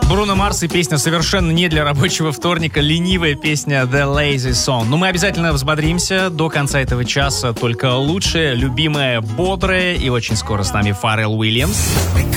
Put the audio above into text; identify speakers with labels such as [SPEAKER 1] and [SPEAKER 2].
[SPEAKER 1] Бруно Марс и песня совершенно не для рабочего вторника. Ленивая песня The Lazy Song. Но мы обязательно взбодримся до конца этого часа. Только лучшее, любимое, бодрое. И очень скоро с нами Фаррелл Уильямс.